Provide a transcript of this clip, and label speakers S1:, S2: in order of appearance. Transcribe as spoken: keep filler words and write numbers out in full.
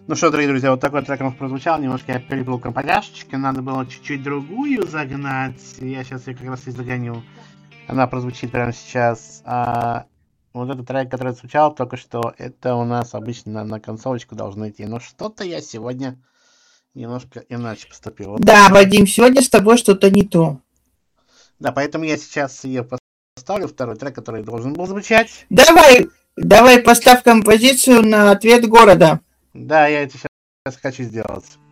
S1: Ну что, дорогие друзья, вот такой трек у нас прозвучал. Немножко я перепутал компоняшечки. Надо было чуть-чуть другую загнать. Я сейчас ее как раз и загоню. Она прозвучит прямо сейчас. А вот этот трек, который звучал только что, это у нас обычно на консолечку должно идти. Но что-то я сегодня немножко иначе поступил. Вот
S2: да, Вадим, сегодня с тобой что-то не то.
S1: Да, поэтому я сейчас ее поставлю, второй трек, который должен был звучать.
S2: Давай, давай поставь композицию на ответ города.
S1: Да, я это сейчас хочу сделать.